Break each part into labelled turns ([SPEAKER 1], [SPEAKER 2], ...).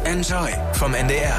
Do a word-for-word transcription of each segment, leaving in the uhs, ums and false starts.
[SPEAKER 1] Enjoy vom N D R.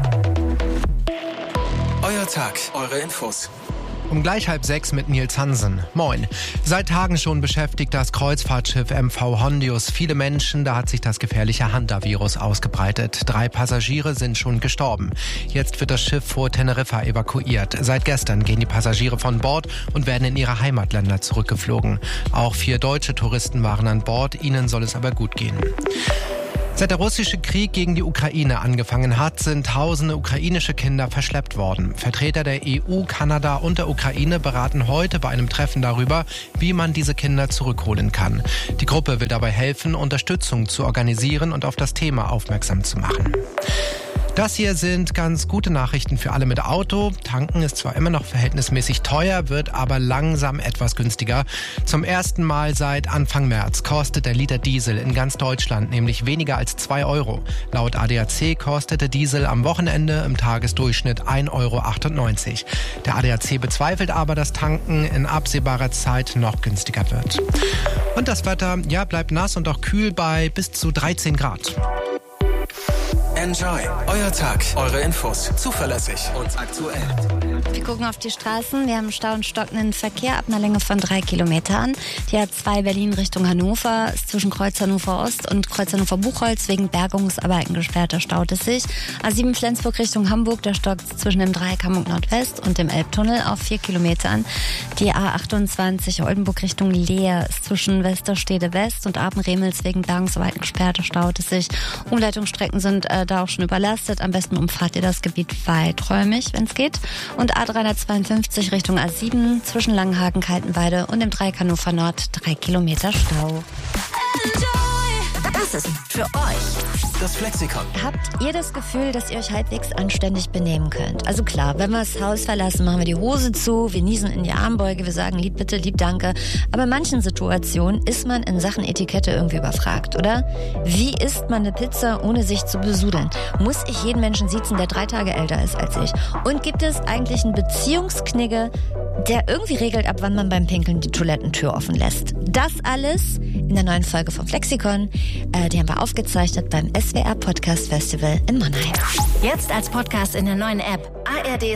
[SPEAKER 1] Euer Tag, eure Infos.
[SPEAKER 2] Um gleich halb sechs mit Nils Hansen. Moin. Seit Tagen schon beschäftigt das Kreuzfahrtschiff M V Hondius viele Menschen. Da hat sich das gefährliche Hantavirus ausgebreitet. Drei Passagiere sind schon gestorben. Jetzt wird das Schiff vor Teneriffa evakuiert. Seit gestern gehen die Passagiere von Bord und werden in ihre Heimatländer zurückgeflogen. Auch vier deutsche Touristen waren an Bord. Ihnen soll es aber gut gehen. Seit der russische Krieg gegen die Ukraine angefangen hat, sind tausende ukrainische Kinder verschleppt worden. Vertreter der E U, Kanada und der Ukraine beraten heute bei einem Treffen darüber, wie man diese Kinder zurückholen kann. Die Gruppe will dabei helfen, Unterstützung zu organisieren und auf das Thema aufmerksam zu machen. Das hier sind ganz gute Nachrichten für alle mit Auto. Tanken ist zwar immer noch verhältnismäßig teuer, wird aber langsam etwas günstiger. Zum ersten Mal seit Anfang März kostet der Liter Diesel in ganz Deutschland nämlich weniger als zwei Euro. Laut A D A C kostet der Diesel am Wochenende im Tagesdurchschnitt ein Euro achtundneunzig. Der A D A C bezweifelt aber, dass Tanken in absehbarer Zeit noch günstiger wird. Und das Wetter, ja, bleibt nass und auch kühl bei bis zu dreizehn Grad.
[SPEAKER 1] Enjoy. Euer Tag, eure Infos. Zuverlässig und aktuell.
[SPEAKER 3] Wir gucken auf die Straßen. Wir haben Stau und stockenden Verkehr ab einer Länge von drei Kilometern. Die A zwei Berlin Richtung Hannover ist zwischen Kreuz Hannover Ost und Kreuz Hannover Buchholz wegen Bergungsarbeiten gesperrt. Da staut es sich. A sieben Flensburg Richtung Hamburg, da stockt es zwischen dem Dreieck Hamburg Nordwest und dem Elbtunnel auf vier Kilometern. Die A achtundzwanzig Oldenburg Richtung Leer ist zwischen Westerstede West und Apen-Remels wegen Bergungsarbeiten gesperrt. Da staut es sich. Umleitungsstrecken sind äh, da auch schon überlastet. Am besten umfahrt ihr das Gebiet weiträumig, wenn es geht. Und A dreihundertzweiundfünfzig Richtung A sieben zwischen Langenhagen, Kaltenweide und dem Dreieck Hannover Nord drei Kilometer Stau.
[SPEAKER 4] Das ist für euch
[SPEAKER 1] das Flexikon.
[SPEAKER 3] Habt ihr das Gefühl, dass ihr euch halbwegs anständig benehmen könnt? Also klar, wenn wir das Haus verlassen, machen wir die Hose zu, wir niesen in die Armbeuge, wir sagen lieb bitte, lieb danke. Aber in manchen Situationen ist man in Sachen Etikette irgendwie überfragt, oder? Wie isst man eine Pizza, ohne sich zu besudeln? Muss ich jeden Menschen siezen, der drei Tage älter ist als ich? Und gibt es eigentlich einen Beziehungsknigge, der irgendwie regelt, ab wann man beim Pinkeln die Toilettentür offen lässt? Das alles in der neuen Folge vom Flexikon. Äh, die haben wir aufgezeichnet beim S W R Podcast Festival in Mannheim.
[SPEAKER 4] Jetzt als Podcast in der neuen App A R D